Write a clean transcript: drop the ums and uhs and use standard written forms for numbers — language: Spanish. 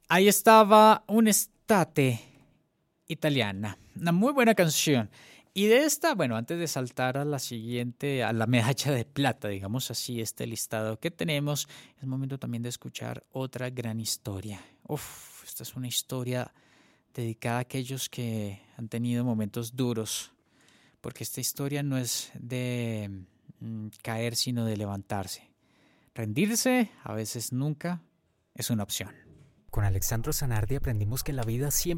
Ahí estaba un estate italiana, una muy buena canción. Y de esta, bueno, antes de saltar a la siguiente, a la medalla de plata, digamos así, este listado que tenemos, es momento también de escuchar otra gran historia. Uf, esta es una historia dedicada a aquellos que han tenido momentos duros, porque esta historia no es de caer, sino de levantarse. Rendirse, a veces nunca, es una opción. Con Alexandro Zanardi aprendimos que la vida siempre